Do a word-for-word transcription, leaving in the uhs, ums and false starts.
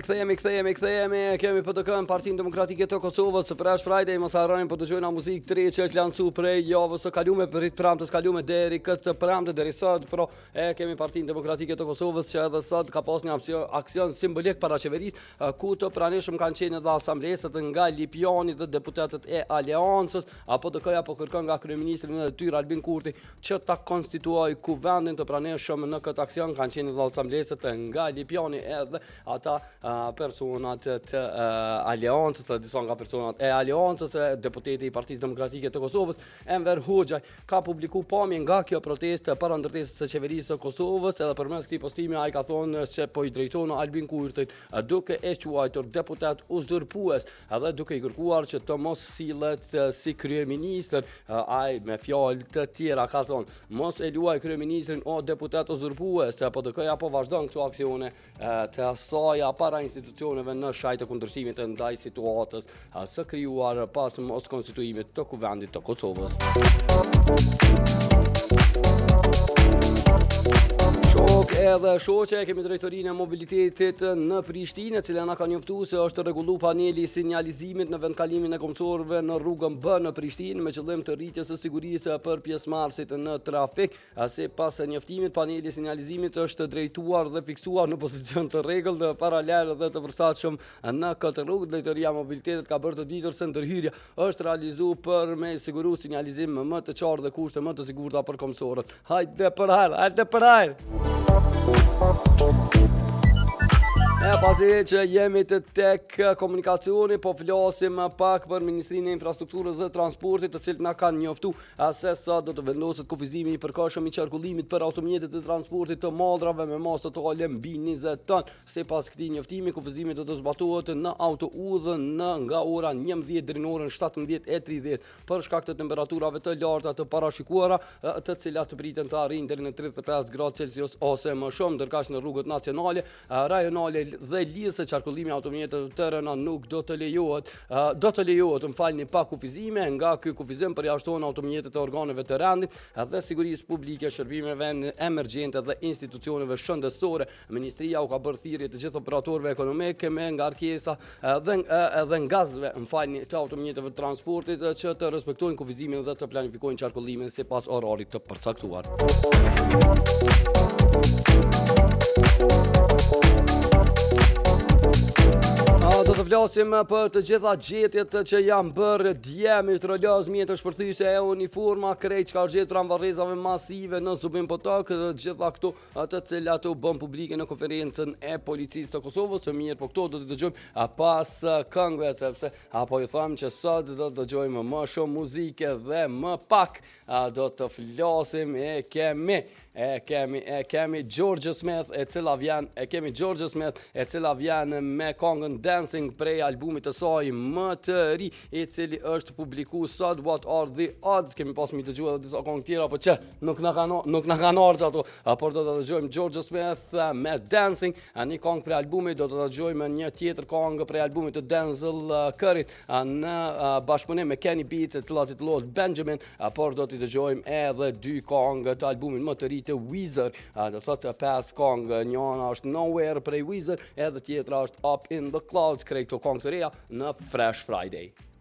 kthehemi, kthehemi, kthehemi. Kemi për të kënë Partinë Demokratike të Kosovës, Fresh Friday, mos harroni po dëgjojna muzikë të re që është lancu prej javës së kalume për rit premtës kalume deri këtë premtë deri sot, pro e kemi Partinë Demokratike të Kosovës që edhe sot ka pas një aksion, aksion simbolik para qeverisë, ku të pranishëm kanë qenë edhe asamblesat nga Lipjani dhe deputetët e Aleancës, apo të këja po kërkon nga kryeministri në detyrë Albin Kurti që ta konstituoj kuvendin të pranishëm në këtë aksion. Kanë qenë edhe asamblesat nga Lipjani edhe ata uh, personat të uh, Aleancës, të disa nga personat e Aleancës, deputeti i Partisë Demokratike të Kosovës, Enver Hoxha, ka publiku pamje nga kjo protestë para ndërtesës së qeverisë së Kosovës, edhe përmes këtij postimi ai ka thonë se po i drejton Albin Kurtit duke e quajtur deputet uzurpues, edhe duke i kërkuar që të mos sillet si kryeministër. Ai me fjalë të tjera ka thonë mos e luaj kryeministrin o deputet uzurpues, po të këja po vazhdon këto aksione të asaja para institucioneve në shajt të kundërshtimit të ndaj situatës së krijuar pas mos konstituimit të kuvendit të Kosovës. Shok edhe shoqe, kemi drejtorinë e mobilitetit në Prishtinë, e cila na ka njoftuar se është rregullu paneli i sinjalizimit në vendkalimin e komsorëve në rrugën B në Prishtinë me qëllim të rritjes së sigurisë për pjesëmarrësit në trafik. Sipas njoftimit, paneli i sinjalizimit është drejtuar dhe fiksuar në pozicion të rregullt, paralel dhe të përshtatshëm në këtë rrugë. Drejtoria e mobilitetit ka bërë të ditur se ndërhyrja është realizuar për me siguru sinjalizim më të qartë dhe kushte më të sigurta për komsorët. Hajde për hajde, hajde për hajde. E pasi që jemi të tek komunikacioni, po flasim pak për Ministrinë e Infrastrukturës dhe Transportit, të cilët na kanë njoftuar se sa do të vendoset kufizimi i përkohshëm i qarkullimit për automjetet e transportit të madrave me masë totale mbi njëzet ton. Sipas këtij njoftimi, kufizimi do të zbatohet në autoudhën në nga ora njëmbëdhjetë deri në orën shtatëmbëdhjetë e tridhjetë për shkak të temperaturave të larta të parashikuara, të cilat të priten të arrijnë deri në tridhjetë e pesë gradë Celsius ose më shumë, ndërkaq në rrugët nacionale, rajonale dhe lidhse qarkullimi i automjeteve të tëra nuk do të lejohet, uh, do të lejohet, më falni, pa kufizime. Nga ky kufizim përjashton automjetet e organeve të rendit dhe sigurisë publike, shërbimeve emergjente dhe institucioneve shëndetësore. Ministria u ka bërë thirrje të gjithë operatorëve ekonomike me ngarkesa dhe edhe ngazve, më falni, të automjeteve të transportit që të respektojnë kufizimin dhe të planifikojnë qarkullimin sipas orarit të përcaktuar. Do të flasim për të gjitha gjetjet që janë bërë dje me trolloz mjetë shpërthyese e uniforma, krejt që ka gjetë pranë varrezave masive në Zubin Potok, të gjitha këto të cilat u bën publike në konferencën e policisë të Kosovës. Mirë, po këto do të dëgjojmë pas këngëve, sepse apo ju them që sot do të dëgjojmë më shumë muzike dhe më pak do të flasim e kemi E kemi, e kemi Georgia Smith e cila vjen, e kemi Georgia Smith e cila vjen me këngën Dancing prej albumit të saj më të ri, i cili është publikuar sot, What Are the Odds. Kemi pas mi dëgjuar edhe disa këngë tjera, po që nuk na kanë nuk na kanë ardhur ato, por do të dëgjojmë Georgia Smith me Dancing, një këngë prej albumit, do të dëgjojmë një tjetër këngë prej albumit të Denzel Curry në bashkëpunim me Kenny Beats, e cila titullohet Benjamin, por do të dëgjojmë edhe dy këngë të albumit më të ri të Weezer, do thotë pas këngë, njëra është Nowhere prej Weezer, edhe tjetra është Up in the Clouds, krejt këto këngë të reja në Fresh Friday.